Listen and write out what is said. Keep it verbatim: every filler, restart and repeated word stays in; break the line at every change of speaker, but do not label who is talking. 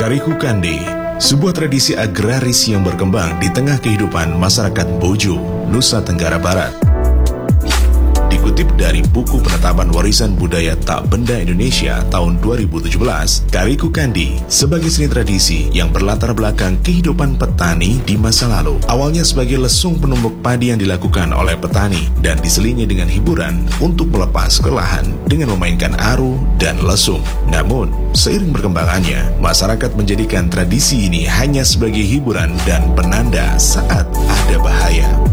Kariku Kandi, sebuah tradisi agraris yang berkembang di tengah kehidupan masyarakat Bojo, Nusa Tenggara Barat. Dikutip dari buku penetapan warisan budaya tak benda Indonesia tahun dua ribu tujuh belas, Kariku Kandi sebagai seni tradisi yang berlatar belakang kehidupan petani di masa lalu. Awalnya sebagai lesung penumbuk padi yang dilakukan oleh petani dan diselingi dengan hiburan untuk melepas kelelahan dengan memainkan aru dan lesung. Namun, seiring berkembangannya, masyarakat menjadikan tradisi ini hanya sebagai hiburan dan penanda saat ada bahaya.